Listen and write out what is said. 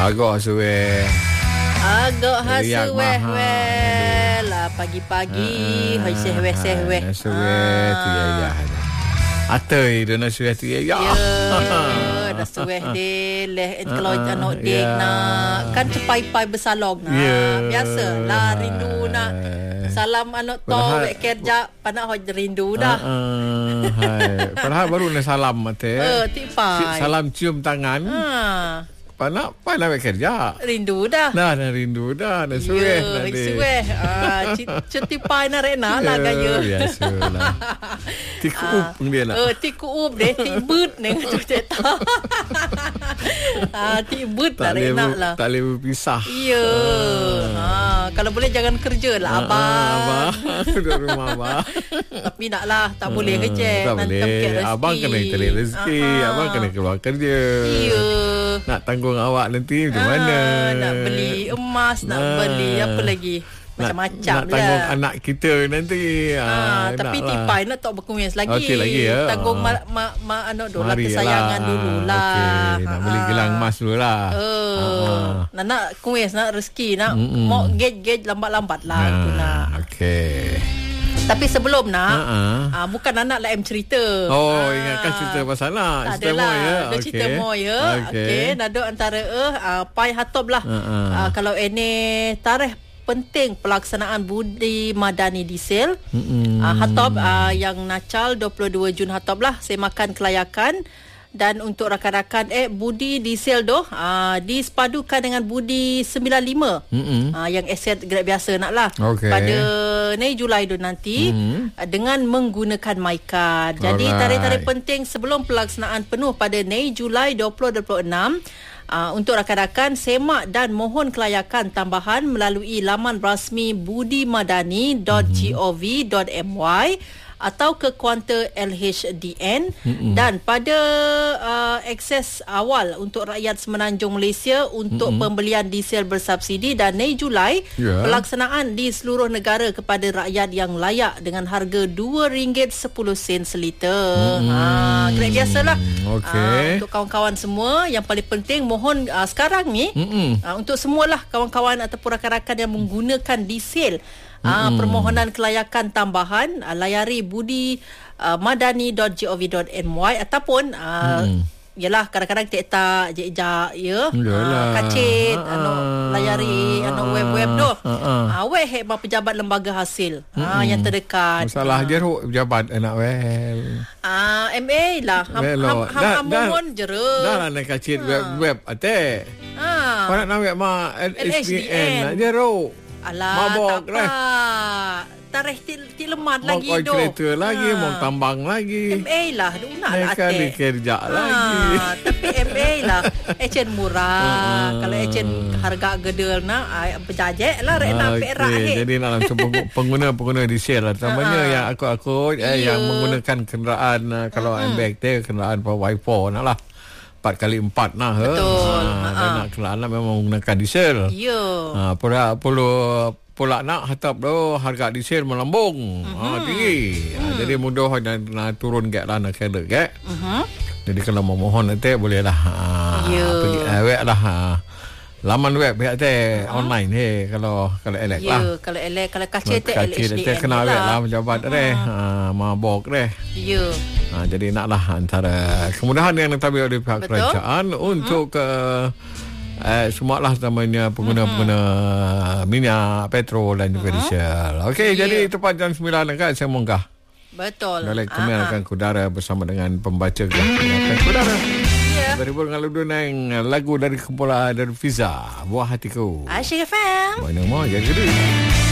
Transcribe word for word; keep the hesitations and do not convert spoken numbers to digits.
Agak suwe. Agak hasil weh-weh lah pagi-pagi. Hai seh-weh-seh-weh. Suwe tu ya ya. Atai dia nak suwe tu ya ya. Ya, dah suwe dia leh kalau anak dik nak kan cepai-pai bersalong nak. Biasa lah rindu nak salam anak to wek kerja panak hoj rindu dah. Hai. Padahal baru nak salam mate. Eh, tipai. Salam cium tangan. Ha. Panak panak wek kerja. Rindu dah. Dah dah rindu dah, dah suwe dah. Ya, suwe. Ah, cuti pai na rena lah gaya. Biasalah. Tiku up dia lah. Eh, tiku up deh, tibut neng tu cerita. Ah, tibut lah rena lah. Tak boleh berpisah. Ya. Ha, kalau boleh jangan kerja lah abang. Abang duduk rumah abang. Tapi naklah, tak boleh kerja. Tak boleh. Abang kena cari rezeki, abang kena keluar kerja. Ya. Nak tanggung awak nanti macam mana? Nak beli emas, nak beli apa lagi? Macam-macam nak, nak lah. Tanggung anak kita nanti. Ha, tapi tipai nak tak berkuis lagi. Okey lagi ya. Tanggung ma, ma, ma anak dulu kesayangan lah. dulu lah. Okay. Nak beli gelang emas dulu lah. Uh, uh. Nak nak kuis, nak rezeki, nak mau gauge-gauge lambat-lambat lah. Ha, nak. Okey. Tapi sebelum nak uh-uh. uh, bukan anak lah em cerita. Oh, uh, ingatkan cerita pasal nak. Cerita mo ya. Ada okay. cerita mo ya. Okey, okay. Nado antara eh uh, pai hatop lah. Uh-uh. Uh, kalau ini tarikh penting pelaksanaan budi madani diesel. Uh-uh. Uh, hatop uh, yang nacal dua puluh dua Jun hatop lah semakan kelayakan. Dan untuk rakan-rakan eh budi diesel doh uh, disepadukan dengan budi sembilan puluh lima mm-hmm. uh, yang aset grade biasa naklah okay. pada ni Julai do nanti mm-hmm. uh, dengan menggunakan MyCard. Jadi tarikh-tarikh penting sebelum pelaksanaan penuh pada ni Julai dua ribu dua puluh enam uh, untuk rakan-rakan semak dan mohon kelayakan tambahan melalui laman rasmi budimadani dot gov dot my atau ke kuanter L H D N mm-hmm. dan pada uh, akses awal untuk rakyat Semenanjung Malaysia untuk mm-hmm. pembelian diesel bersubsidi dan ni Julai yeah. pelaksanaan di seluruh negara kepada rakyat yang layak dengan harga dua ringgit sepuluh sen seliter. Mm-hmm. Ha, grade biasalah. Okay. Ha, untuk kawan-kawan semua yang paling penting mohon uh, sekarang ni mm-hmm. uh, untuk semualah kawan-kawan ataupun rakan-rakan yang menggunakan diesel Ah, mm-hmm. permohonan kelayakan tambahan uh, layari budi uh, madani dot gov dot my ataupun uh, mm. yalah kadang-kadang tak je-je ya uh, kacit uh, anu layari anu web-web tu ah uh, weh heba pejabat lembaga hasil ah mm-hmm. uh, yang terdekat masalah uh. jeruk pejabat anak web ah uh, M A lah ham ham ham jero dah nak kacit web-web ate ah uh. nak web ma L H D N jeruk. Alah, mabok tak apa. Tarikh ti, ti lemat mau lagi doh. Mau kereta lagi, ha. mau tambang lagi. M A lah, dunak lah ate. Kali kerja ha. lagi. Tapi M A lah, ejen murah. Ha. Kalau ejen harga gedel nak, berjajak lah, rek nak perak. Okay. Jadi nak langsung pengguna-pengguna diesel lah. Terutamanya ha. yang aku-aku eh, yang menggunakan kenderaan, kalau hmm. M B X kenderaan Y four nak lah. empat kali empat nah. Betul. Ha, ha. Nak kenderaan memang menggunakan diesel. Ya. Ha, pula pula pula nak hatap tu harga diesel melambung. Mm-hmm. Ha, tinggi. Mm. Ha, jadi mudah dan nak turun gak lah nak kena gak. Mhm. Jadi kalau memohon nanti boleh lah. Ha, ya. Pergi uh, web lah. Ha. Laman web pihak teh uh-huh. online he kalau kalau elek ya, lah. Ya, kalau elek kalau kacir teh L H D N. Kena web lah pejabat uh-huh. deh. Ha, mabok deh. Ya. Ha, jadi naklah antara kemudahan yang ditabir oleh pihak betul? Kerajaan uh-huh. untuk ke uh, semualah namanya pengguna-pengguna uh-huh. minyak, petrol dan juga uh-huh. diesel. Okey, yeah. Jadi tepat jam sembilan kan saya munggah. Betul. Balik kami uh-huh. akan kudara bersama dengan pembaca Gelar Kudara. Yeah. Dari Burung Aludun yang lagu dari kumpulan dari Fiza, Buah Hatiku. Asyik F M. Mana mau jadi.